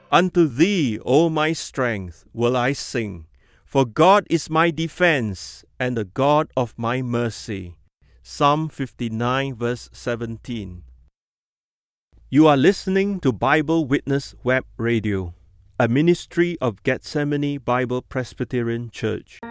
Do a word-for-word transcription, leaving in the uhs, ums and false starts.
Unto thee, O my strength, will I sing, for God is my defense and the God of my mercy. Psalm fifty-nine, verse seventeen. You are listening to Bible Witness Web Radio, a ministry of Gethsemane Bible Presbyterian Church.